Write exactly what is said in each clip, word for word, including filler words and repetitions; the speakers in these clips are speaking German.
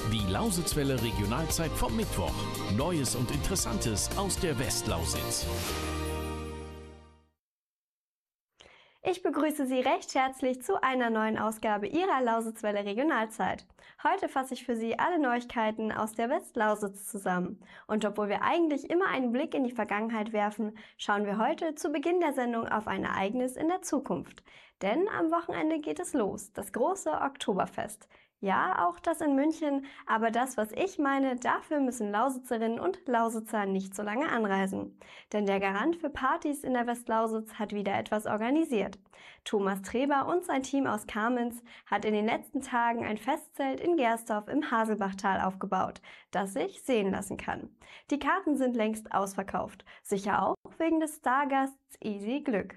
Die Lausitzwelle Regionalzeit vom Mittwoch. Neues und Interessantes aus der Westlausitz. Ich begrüße Sie recht herzlich zu einer neuen Ausgabe Ihrer Lausitzwelle Regionalzeit. Heute fasse ich für Sie alle Neuigkeiten aus der Westlausitz zusammen. Und obwohl wir eigentlich immer einen Blick in die Vergangenheit werfen, schauen wir heute zu Beginn der Sendung auf ein Ereignis in der Zukunft. Denn am Wochenende geht es los, das große Oktoberfest. Ja, auch das in München, aber das, was ich meine, dafür müssen Lausitzerinnen und Lausitzer nicht so lange anreisen. Denn der Garant für Partys in der Westlausitz hat wieder etwas organisiert. Thomas Treber und sein Team aus Kamenz hat in den letzten Tagen ein Festzelt in Gersdorf im Haselbachtal aufgebaut, das sich sehen lassen kann. Die Karten sind längst ausverkauft, sicher auch wegen des Stargasts Easy Glück.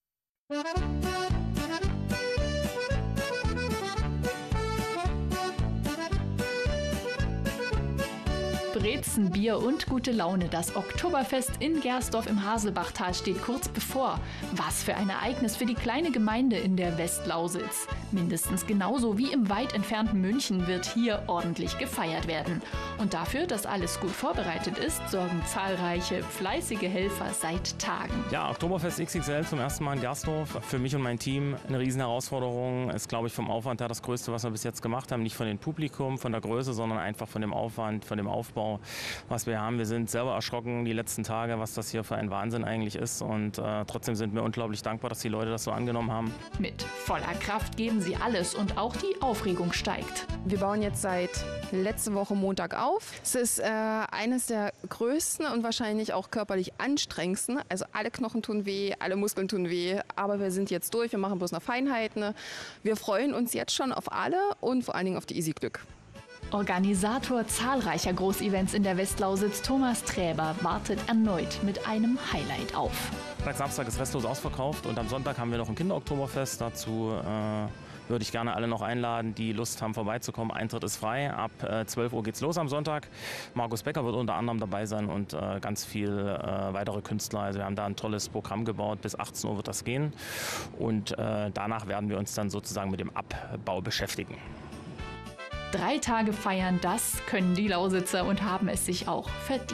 Brezen, Bier und gute Laune. Das Oktoberfest in Gersdorf im Haselbachtal steht kurz bevor. Was für ein Ereignis für die kleine Gemeinde in der Westlausitz. Mindestens genauso wie im weit entfernten München wird hier ordentlich gefeiert werden. Und dafür, dass alles gut vorbereitet ist, sorgen zahlreiche fleißige Helfer seit Tagen. Ja, Oktoberfest X X L zum ersten Mal in Gersdorf. Für mich und mein Team eine riesen Herausforderung. Ist, glaube ich, vom Aufwand her das Größte, was wir bis jetzt gemacht haben. Nicht von dem Publikum, von der Größe, sondern einfach von dem Aufwand, von dem Aufbau, was wir haben. Wir sind selber erschrocken die letzten Tage, was das hier für ein Wahnsinn eigentlich ist. Und äh, trotzdem sind wir unglaublich dankbar, dass die Leute das so angenommen haben. Mit voller Kraft geben sie alles und auch die Aufregung steigt. Wir bauen jetzt seit letzte Woche Montag auf. Es ist äh, eines der größten und wahrscheinlich auch körperlich anstrengendsten. Also alle Knochen tun weh, alle Muskeln tun weh. Aber wir sind jetzt durch, wir machen bloß noch Feinheiten. Wir freuen uns jetzt schon auf alle und vor allen Dingen auf die Easy Glück. Organisator zahlreicher Großevents in der Westlausitz, Thomas Träber, wartet erneut mit einem Highlight auf. Freitag, Samstag ist restlos ausverkauft und am Sonntag haben wir noch ein Kinderoktoberfest. Dazu äh, würde ich gerne alle noch einladen, die Lust haben vorbeizukommen. Eintritt ist frei. Ab äh, zwölf Uhr geht's los am Sonntag. Markus Becker wird unter anderem dabei sein und äh, ganz viel äh, weitere Künstler. Also wir haben da ein tolles Programm gebaut. Bis achtzehn Uhr wird das gehen. Und äh, danach werden wir uns dann sozusagen mit dem Abbau beschäftigen. Drei Tage feiern, das können die Lausitzer und haben es sich auch verdient.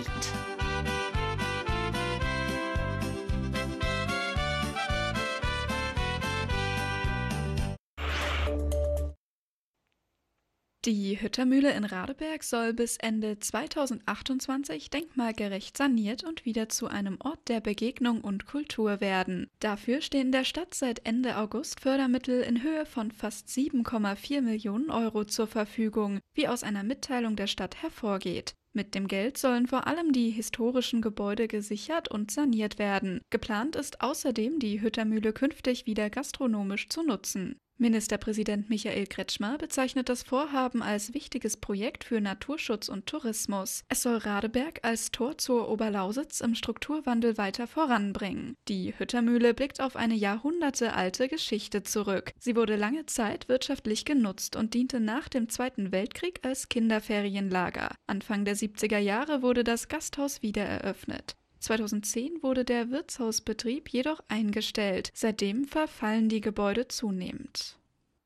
Die Hüttermühle in Radeberg soll bis Ende zweitausendachtundzwanzig denkmalgerecht saniert und wieder zu einem Ort der Begegnung und Kultur werden. Dafür stehen der Stadt seit Ende August Fördermittel in Höhe von fast sieben Komma vier Millionen Euro zur Verfügung, wie aus einer Mitteilung der Stadt hervorgeht. Mit dem Geld sollen vor allem die historischen Gebäude gesichert und saniert werden. Geplant ist außerdem, die Hüttermühle künftig wieder gastronomisch zu nutzen. Ministerpräsident Michael Kretschmer bezeichnet das Vorhaben als wichtiges Projekt für Naturschutz und Tourismus. Es soll Radeberg als Tor zur Oberlausitz im Strukturwandel weiter voranbringen. Die Hüttermühle blickt auf eine jahrhundertealte Geschichte zurück. Sie wurde lange Zeit wirtschaftlich genutzt und diente nach dem Zweiten Weltkrieg als Kinderferienlager. Anfang der siebziger Jahre wurde das Gasthaus wieder eröffnet. zweitausendzehn wurde der Wirtshausbetrieb jedoch eingestellt. Seitdem verfallen die Gebäude zunehmend.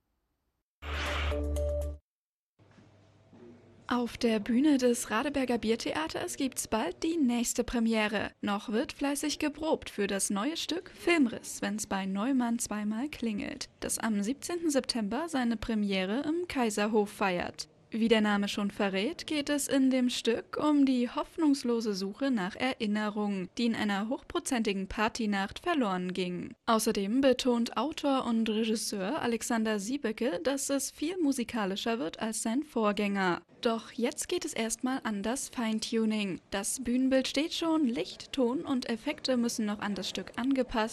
Auf der Bühne des Radeberger Biertheaters gibt's bald die nächste Premiere. Noch wird fleißig geprobt für das neue Stück Filmriss, wenn's bei Neumann zweimal klingelt, das am siebzehnten September seine Premiere im Kaiserhof feiert. Wie der Name schon verrät, geht es in dem Stück um die hoffnungslose Suche nach Erinnerungen, die in einer hochprozentigen Partynacht verloren gingen. Außerdem betont Autor und Regisseur Alexander Siebeke, dass es viel musikalischer wird als sein Vorgänger. Doch jetzt geht es erstmal an das Feintuning. Das Bühnenbild steht schon, Licht, Ton und Effekte müssen noch an das Stück angepasst